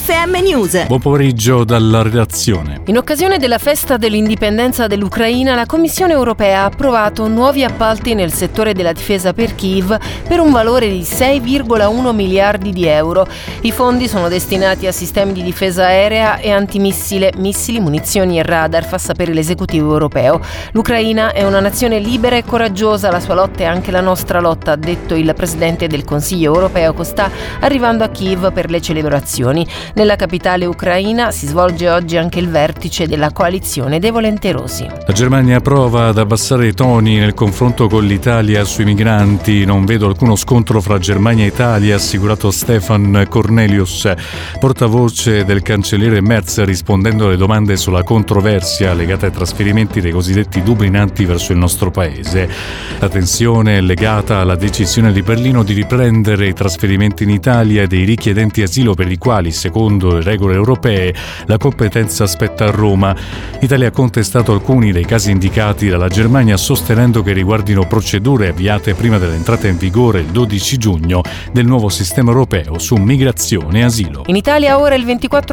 FM News. Buon pomeriggio dalla redazione. In occasione della festa dell'indipendenza dell'Ucraina, la Commissione europea ha approvato nuovi appalti nel settore della difesa per Kyiv per un valore di 6,1 miliardi di euro. I fondi sono destinati a sistemi di difesa aerea e antimissile, missili, munizioni e radar, fa sapere l'esecutivo europeo. L'Ucraina è una nazione libera e coraggiosa, la sua lotta è anche la nostra lotta, ha detto il presidente del Consiglio europeo, che sta arrivando a Kyiv per le celebrazioni. Nella capitale ucraina si svolge oggi anche il vertice della coalizione dei volenterosi. La Germania prova ad abbassare i toni nel confronto con l'Italia sui migranti. Non vedo alcuno scontro fra Germania e Italia, ha assicurato Stefan Cornelius, portavoce del cancelliere Merz, rispondendo alle domande sulla controversia legata ai trasferimenti dei cosiddetti dublinanti verso il nostro paese. La tensione è legata alla decisione di Berlino di riprendere i trasferimenti in Italia dei richiedenti asilo per i quali, secondo le regole europee, la competenza spetta a Roma. L'Italia ha contestato alcuni dei casi indicati dalla Germania, sostenendo che riguardino procedure avviate prima dell'entrata in vigore il 12 giugno del nuovo sistema europeo su migrazione e asilo. In Italia ora il 24